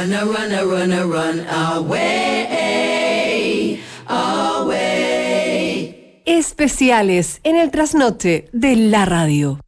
run away, away. Especiales en el trasnoche de la radio.